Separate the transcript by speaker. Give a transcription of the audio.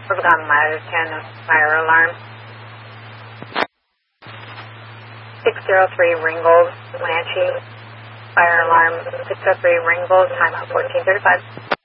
Speaker 1: Overcome Ladder 10, fire alarm. 603 Ringgold, Wenatchee, fire alarm. 603 Ringgold, timeout 1435.